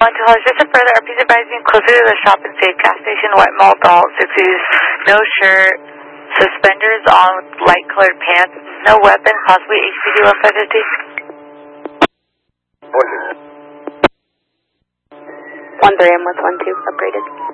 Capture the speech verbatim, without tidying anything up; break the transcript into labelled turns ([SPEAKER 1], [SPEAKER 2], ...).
[SPEAKER 1] One two Holly, just a further, please advise me closer to the shop and safe gas station, white malt doll, sixties, no shirt, suspenders on with light colored pants, no weapon, possibly H P D one five fifty.
[SPEAKER 2] one three, I'm with one two, upgraded.